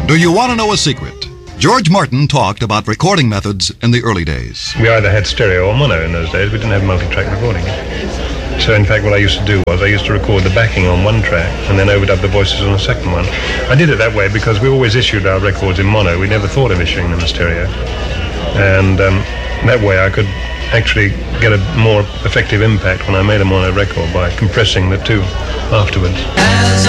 Do you want to know a secret? George Martin talked about recording methods in the early days. We either had stereo or mono in those days. We didn't have multi-track recording. So in fact what I used to do was I used to record the backing on one track and then overdub the voices on the second one. I did it that way because we always issued our records in mono. We never thought of issuing them in stereo. And that way I could actually get a more effective impact when I made a mono record by compressing the two afterwards.